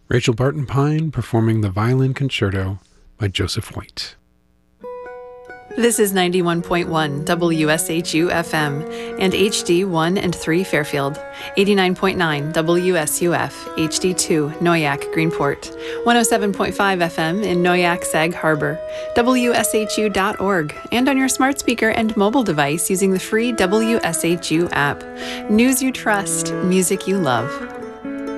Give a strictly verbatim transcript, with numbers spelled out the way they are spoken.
Rachel Barton Pine performing the Violin Concerto by Joseph White. This is ninety-one point one W S H U F M and H D one and three Fairfield, eighty-nine point nine W S U F, H D two Noyac Greenport, one oh seven point five F M in Noyac Sag Harbor, W S H U dot org, and on your smart speaker and mobile device using the free W S H U app. News you trust, music you love.